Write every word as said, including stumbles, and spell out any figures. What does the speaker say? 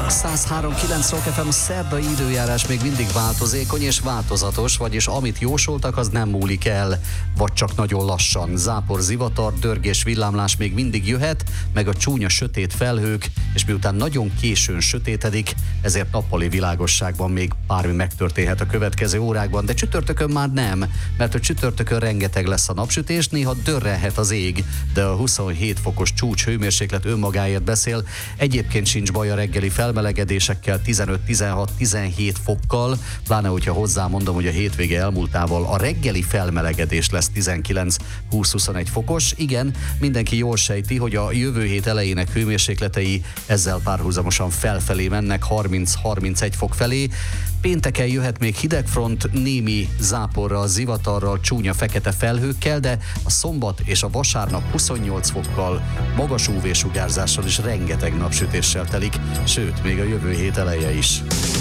száz három kilenc Rock ef em szerdai időjárás még mindig változékony és változatos, vagyis amit jósoltak, az nem múlik el, vagy csak nagyon lassan. Zápor, zivatar, dörgés, villámlás még mindig jöhet, meg a csúnya sötét felhők, és miután nagyon későn sötétedik, ezért nappali világosságban még bármi megtörténhet a következő órákban, de csütörtökön már nem, mert a csütörtökön rengeteg lesz a napsütés, néha dörrelhet az ég, de a huszonhét fokos csúcs hőmérséklet önmagáért beszél. Egyébként sincs baj a reggeli felmelegedésekkel, tizenöt, tizenhat, tizenhét fokkal, pláne hogyha hozzámondom, hogy a hétvége elmúltával a reggeli felmelegedés lesz tizenkilenc, húsz, huszonegy fokos. Igen, mindenki jól sejti, hogy a jövő hét elejének hőmérsékletei ezzel párhuzamosan felfelé mennek, harminc, harmincegy fok felé. Pénteken jöhet még hidegfront, némi záporral, zivatarral, csúnya fekete felhőkkel, de a szombat és a vasárnap huszonnyolc fokkal, magas ú vé-sugárzással és rengeteg napsütéssel telik, sőt, még a jövő hét eleje is.